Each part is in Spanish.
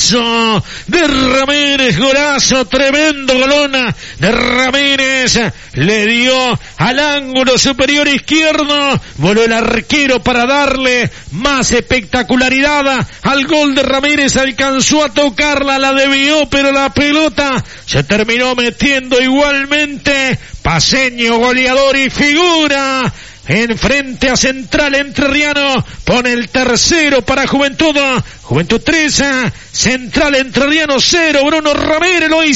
golazo de Ramírez, golazo, tremendo golona de Ramírez, le dio al ángulo superior izquierdo, voló el arquero para darle más espectacularidad al gol de Ramírez, alcanzó a tocarla, la debió, pero la pelota se terminó metiendo igualmente. Paceño, goleador y figura en frente a Central Entrerriano, pone el tercero para Juventud 3, Central Entrerriano 0, Bruno Ramírez lo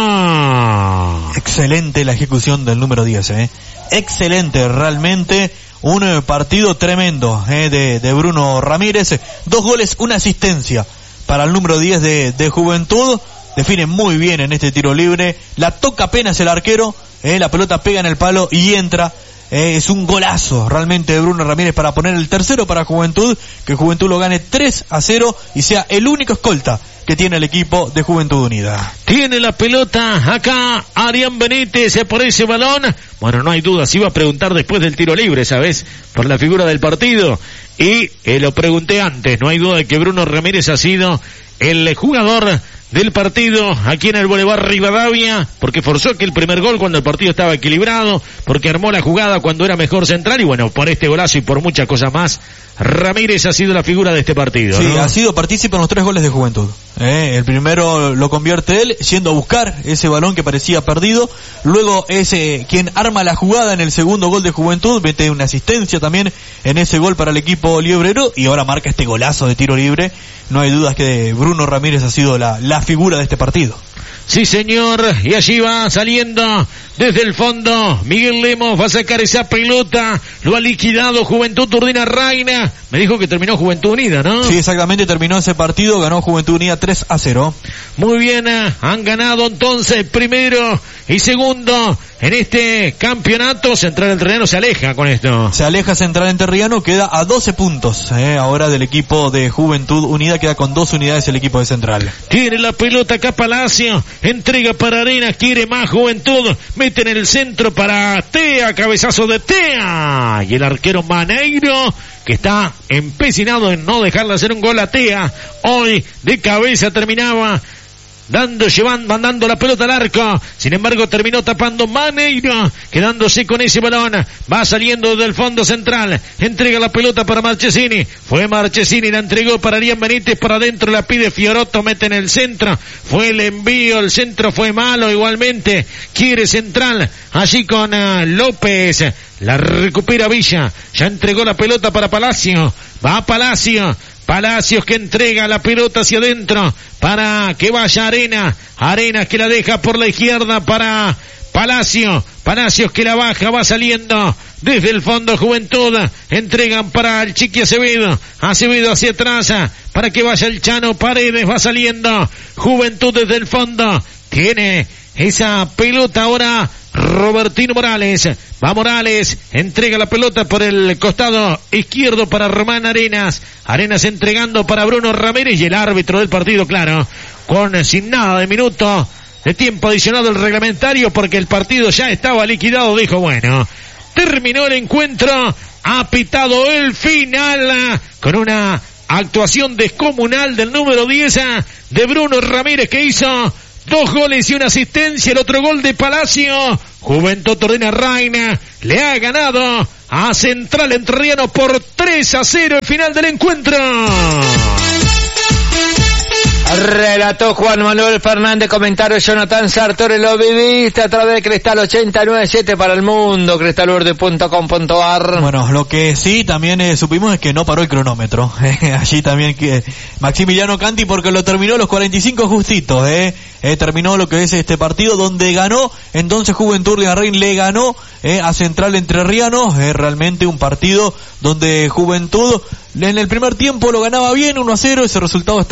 hizo. Excelente la ejecución del número 10, excelente, realmente un partido tremendo de Bruno Ramírez, 2 goles, una asistencia para el número 10 de Juventud, define muy bien en este tiro libre, la toca apenas el arquero, la pelota pega en el palo y entra. Es un golazo realmente de Bruno Ramírez para poner el tercero para Juventud, que Juventud lo gane 3-0 y sea el único escolta que tiene el equipo de Juventud Unida. Tiene la pelota acá Arián Benítez por ese balón. Bueno, no hay duda, se iba a preguntar después del tiro libre, ¿sabes? Por la figura del partido. Y lo pregunté antes, no hay duda de que Bruno Ramírez ha sido el jugador del partido aquí en el Boulevard Rivadavia, porque forzó que el primer gol cuando el partido estaba equilibrado, porque armó la jugada cuando era mejor Central, y bueno, por este golazo y por muchas cosas más, Ramírez ha sido la figura de este partido. Sí, ¿no? Ha sido partícipe en los 3 goles de Juventud. El primero lo convierte él, yendo a buscar ese balón que parecía perdido, luego es quien arma la jugada en el segundo gol de Juventud, mete una asistencia también en ese gol para el equipo liebrero, y ahora marca este golazo de tiro libre. No hay dudas que Bruno Ramírez ha sido la figura de este partido. Sí, señor, y allí va saliendo desde el fondo Miguel Lemos, va a sacar esa pelota, lo ha liquidado Juventud Turdina Reina. Me dijo que terminó Juventud Unida, ¿no? Sí, exactamente, terminó ese partido, ganó Juventud Unida 3-0. Muy bien, han ganado entonces primero y segundo en este campeonato. Central Entrerriano se aleja con esto. Se aleja Central Entrerriano, queda a 12 puntos ahora del equipo de Juventud Unida, queda con 2 unidades el equipo de Central. Tiene la pelota acá Palacio, entrega para Arenas, quiere más Juventud, mete en el centro para Tea, cabezazo de Tea, y el arquero Maneiro, que está empecinado en no dejarle hacer un gol a Tea, hoy de cabeza terminaba mandando la pelota al arco, sin embargo terminó tapando Maneiro, quedándose con ese balón, va saliendo del fondo central, entrega la pelota para Marchesini, fue Marchesini, la entregó para Arián Benítez, para adentro la pide Fiorotto, mete en el centro, fue el envío, el centro fue malo igualmente, quiere Central, allí con López, la recupera Villa, ya entregó la pelota para Palacio, va Palacios que entrega la pelota hacia adentro para que vaya Arenas que la deja por la izquierda para Palacios que la baja, va saliendo desde el fondo Juventud, entregan para el Chiqui Acevedo hacia atrás para que vaya el Chano Paredes, va saliendo Juventud desde el fondo, tiene esa pelota ahora Robertino Morales, va Morales, entrega la pelota por el costado izquierdo para Román Arenas entregando para Bruno Ramírez, y el árbitro del partido, claro, sin nada de minuto de tiempo adicionado el reglamentario, porque el partido ya estaba liquidado, dijo, bueno, terminó el encuentro, ha pitado el final con una actuación descomunal del número 10 de Bruno Ramírez, que hizo 2 goles y una asistencia, el otro gol de Palacio. Juventud Turdina Reina le ha ganado a Central Entrerriano por 3-0 el final del encuentro. Relató Juan Manuel Fernández, comentario Jonathan Sartori, lo viviste a través de Cristal 897 para el mundo, cristalverde.com.ar. Bueno, lo que sí también supimos es que no paró el cronómetro. Allí también que Maximiliano Canti, porque lo terminó los 45 justitos. Terminó lo que es este partido donde ganó, entonces Juventud de Arrein le ganó a Central Entrerriano. Realmente un partido donde Juventud en el primer tiempo lo ganaba bien, 1-0, ese resultado